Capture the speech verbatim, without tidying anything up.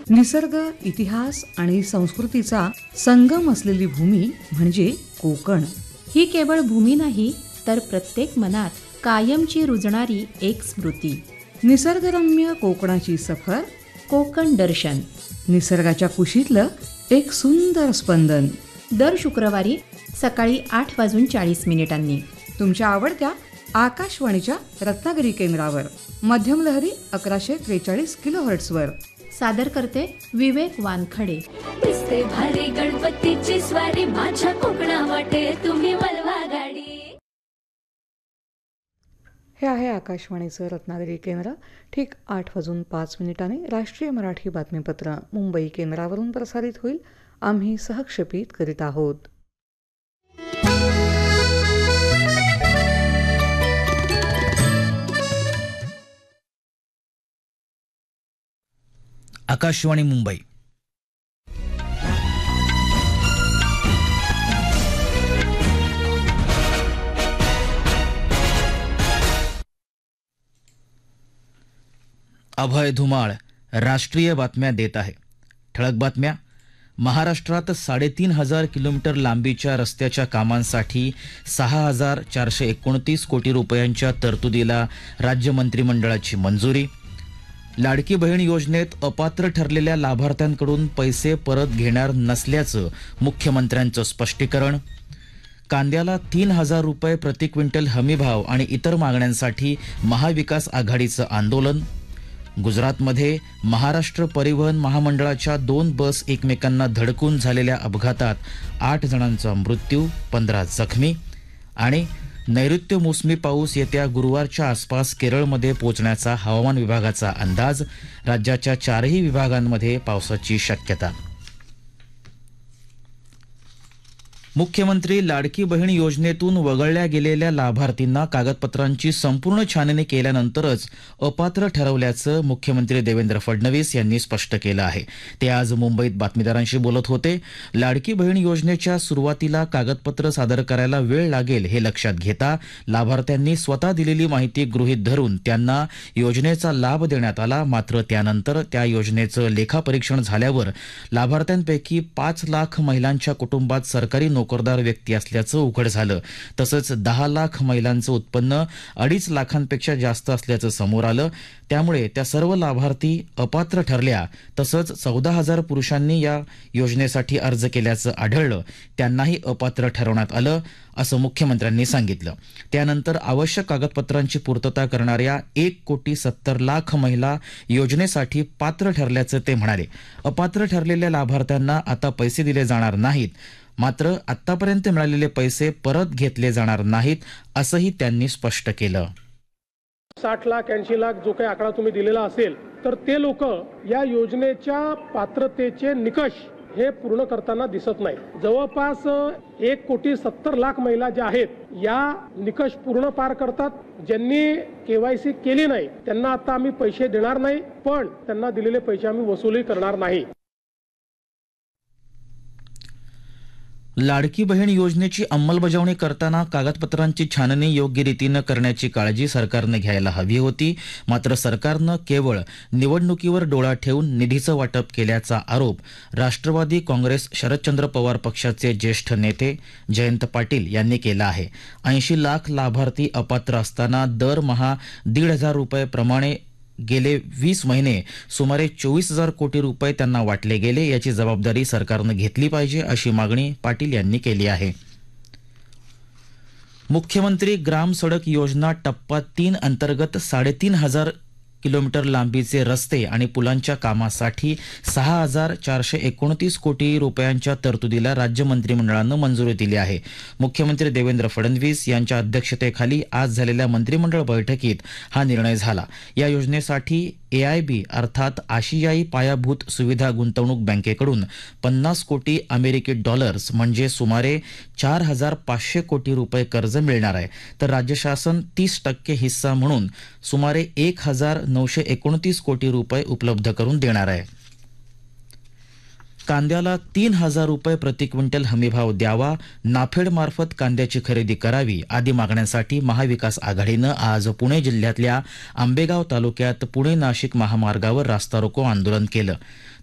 निसर्ग, इतिहास आणि संस्कृतीचा संगम असलेली भूमी म्हणजे कोकण. ही केवळ भूमी नाही, तर प्रत्येक मनात कायमची रुजणारी एक स्मृती. निसर्गरम्य कोकणाची सफर, कोकण दर्शन. निसर्गाच्या कुशीतलं एक सुंदर स्पंदन. दर शुक्रवारी सकाळी आठ वाजून चाळीस मिनिटांनी तुमच्या आवडत्या आकाशवाणीच्या रत्नागिरी केंद्रावर मध्यम लहरी अकराशे त्रेचाळीस किलो हर्ट्सवर. सादर करते विवेक वानखडे. दिसते भारी गणपतीची स्वारी, माझ्या कोकणा वाटे तुम्ही वलवा गाडी. हे आहे आकाशवाणीचं रत्नागिरी केंद्र. ठीक आठ वाजून पाच मिनिटांनी राष्ट्रीय मराठी बातमीपत्र मुंबई केंद्रावरून प्रसारित होईल. आम्ही सहक्षेपित करीत आहोत. आकाशवाणी मुंबई. अभय धुमाळ राष्ट्रीय बातम्या देत आहे. ठळक बातम्या. महाराष्ट्रात साडेतीन हजार किलोमीटर लांबीच्या रस्त्याच्या कामांसाठी सहा हजार चारशे एकोणतीस कोटी रुपयांच्या तरतुदीला राज्य मंत्रिमंडळाची मंजुरी. लाडकी बहीण योजनेत अपात्र ठरलेल्या लाभार्थ्यांकडून पैसे परत घेणार नसल्याचं मुख्यमंत्र्यांचं स्पष्टीकरण. कांद्याला तीन हजार रुपये प्रति क्विंटल हमीभाव आणि इतर मागण्यांसाठी महाविकास आघाडीचं आंदोलन. गुजरातमध्ये महाराष्ट्र परिवहन महामंडळाच्या दोन बस एकमेकांना धडकून झालेल्या अपघातात आठ जणांचा मृत्यू, पंधरा जखमी. आणि नैऋत्य मोसमी पाऊस येत्या गुरुवारच्या आसपास केरळमध्ये पोहोचण्याचा हवामान विभागाचा अंदाज. राज्याच्या चारही विभागांमध्ये पावसाची शक्यता. मुख्यमंत्री लाडकी बहीण योजनेतून वगळल्या गेलेल्या लाभार्थींना कागदपत्रांची संपूर्ण छाननी केल्यानंतरच अपात्र ठरवल्याचं मुख्यमंत्री देवेंद्र फडणवीस यांनी स्पष्ट केलं आहे. ते आज मुंबईत बातमीदारांशी बोलत होते. लाडकी बहीण योजनेच्या सुरुवातीला कागदपत्र सादर करायला वेळ लागेल हे लक्षात घेता लाभार्थ्यांनी स्वतः दिलेली माहिती गृहीत धरून त्यांना योजनेचा लाभ देण्यात आला. मात्र त्यानंतर त्या योजनेचं लेखापरीक्षण झाल्यावर लाभार्थ्यांपैकी पाच लाख महिलांच्या कुटुंबात सरकारी नोकरदार व्यक्ती असल्याचं उघड झालं. तसंच दहा लाख महिलांचं उत्पन्न अडीच लाखांपेक्षा जास्त असल्याचं समोर आलं. त्यामुळे त्या सर्व लाभार्थी अपात्र ठरल्या. तसंच चौदा हजार पुरुषांनी या योजनेसाठी अर्ज केल्याचं आढळलं. त्यांनाही अपात्र ठरवण्यात आलं असं मुख्यमंत्र्यांनी सांगितलं. त्यानंतर आवश्यक कागदपत्रांची पूर्तता करणाऱ्या एक कोटी सत्तर लाख महिला योजनेसाठी पात्र ठरल्याचं ते म्हणाले. अपात्र ठरलेल्या लाभार्थ्यांना आता पैसे दिले जाणार नाहीत. मात्र आतापर्यंत मिळालेले पैसे परत घेतले जाणार नाहीत असंही त्यांनी स्पष्ट केलं. साठ लाख ऐंशी लाख जो काही आकडा तुम्ही दिलेला असेल तर ते लोक या योजनेच्या पात्रतेचे निकष हे पूर्ण करताना दिसत नाही. जवळपास एक कोटी सत्तर लाख महिला ज्या आहेत या निकष पूर्ण पार करतात. ज्यांनी केवायसी केली नाही त्यांना आता आम्ही पैसे देणार नाही, पण त्यांना दिलेले पैसे आम्ही वसुली करणार नाही. लाडकी बहीण योजनेची अंमलबजावणी करताना कागदपत्रांची छाननी योग्य रीतीनं करण्याची काळजी सरकारनं घ्यायला हवी होती. मात्र सरकारनं केवळ निवडणुकीवर डोळा ठेवून निधीचं वाटप केल्याचा आरोप राष्ट्रवादी काँग्रेस शरदचंद्र पवार पक्षाचे ज्येष्ठ नेते जयंत पाटील यांनी केला आहे. ऐंशी लाख लाभार्थी अपात्र असताना दरमहा दीड हजार रुपये प्रमाणे गेले वीस महिने सुमारे चोवीस हजार कोटी रुपये त्यांना वाटले गेले. याची जबाबदारी सरकारनं घेतली पाहिजे अशी मागणी पाटील यांनी केली आहे. मुख्यमंत्री ग्राम सडक योजना टप्पा तीन अंतर्गत साडेतीन हजार किलोमीटर लांबीचे रस्ते आणि पुलांच्या कामासाठी सहा हजार चारशे एकोणतीस कोटी रुपयांच्या तरतुदीला राज्य मंत्रिमंडळानं मंजुरी दिली आहे. मुख्यमंत्री देवेंद्र फडणवीस यांच्या अध्यक्षतेखाली आज झालेल्या मंत्रिमंडळ बैठकीत हा निर्णय झाला. या योजनेसाठी ए आय बी अर्थात आशियाई पायाभूत सुविधा गुंतवणूक बँकेकडून पन्नास कोटी अमेरिकी डॉलर्स म्हणजे सुमारे चार हजार पाचशे कोटी रुपये कर्ज मिळणार आहे. तर राज्य शासन तीस टक्के हिस्सा म्हणून सुमारे एक हजार नऊशे एकोणतीस कोटी रुपये उपलब्ध करून देणार आहे. कांद्याला तीन हजार रुपये प्रति क्विंटल हमीभाव द्यावा, नाफेडमार्फत कांद्याची खरेदी करावी आदी मागण्यांसाठी महाविकास आघाडीनं आज पुणे जिल्ह्यातल्या आंबेगाव तालुक्यात पुणे नाशिक महामार्गावर रास्ता रोको आंदोलन केलं.